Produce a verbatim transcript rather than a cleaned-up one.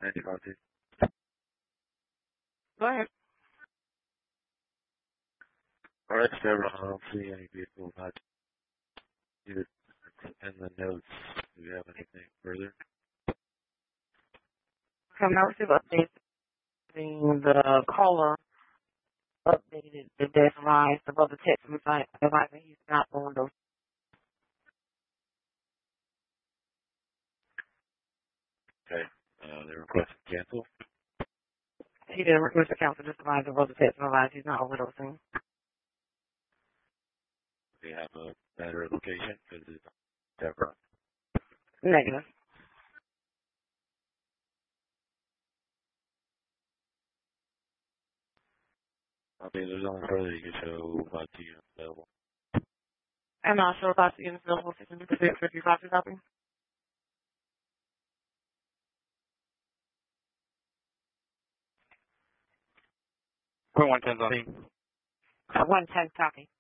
Andy Conti. Go ahead. All right, Sarah, I don't see any vehicles not needed in the notes. Do you have anything further? Come now, receive updating the caller updated the deadline above the text advising he's not on those. Okay. Uh, the request to cancel. He didn't request to cancel, just advise above the text advising he's not overdosing. Do you have a better location? Because it's Deborah. Negative. I mean, there's only further you can show about to you available. And I'll show about the units available for fifty copies copy. Point one ten copy. Uh, one ten copy.